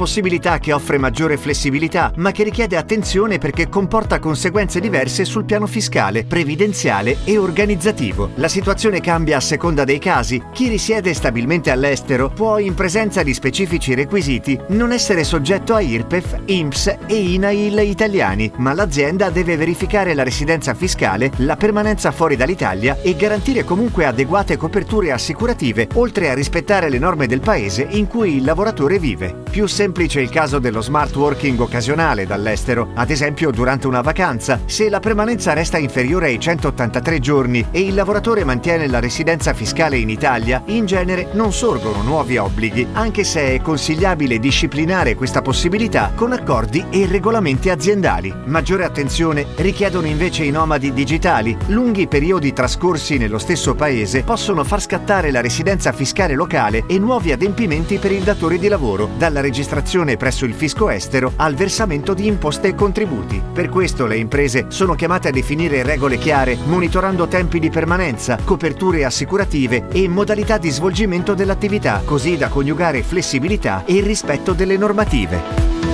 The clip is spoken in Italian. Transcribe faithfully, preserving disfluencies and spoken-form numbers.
possibilità che offre maggiore flessibilità, ma che richiede attenzione perché comporta conseguenze diverse sul piano fiscale, previdenziale e organizzativo. La situazione cambia a seconda dei casi. Chi risiede stabilmente all'estero può, in presenza di specifici requisiti, non essere soggetto a I R P E F, I N P S e I N A I L italiani, ma l'azienda deve verificare la residenza fiscale, la permanenza fuori dall'Italia e garantire comunque adeguate coperture assicurative, oltre a rispettare le norme del paese in cui il lavoratore vive. Più semplice è il caso dello smart working occasionale dall'estero, ad esempio durante una vacanza, se la permanenza resta inferiore ai centottantatré giorni e il lavoratore mantiene la residenza fiscale in Italia, in genere non sorgono nuovi obblighi, anche se è consigliabile disciplinare questa possibilità con accordi e regolamenti aziendali. Maggiore attenzione richiedono invece i nomadi digitali. Lunghi periodi trascorsi nello stesso paese possono far scattare la residenza fiscale locale e nuovi adempimenti per il datore di lavoro, dalla registrazione presso il fisco estero al versamento di imposte e contributi. Per questo le imprese sono chiamate a definire regole chiare, monitorando tempi di permanenza, coperture assicurative e modalità di svolgimento dell'attività, così da coniugare flessibilità e il rispetto delle normative.